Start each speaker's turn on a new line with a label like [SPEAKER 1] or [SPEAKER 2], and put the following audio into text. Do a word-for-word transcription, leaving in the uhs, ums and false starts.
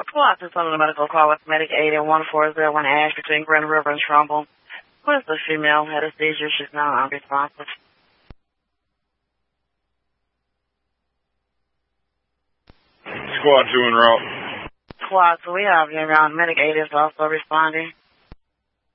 [SPEAKER 1] Squad is on the medical call with Medic eight and one four zero one Ash between Grand River and Trumbull. Who is the female? Had a seizure. She's now unresponsive.
[SPEAKER 2] Squad two en route.
[SPEAKER 1] Squad, so we have you around. Medic eight is also responding.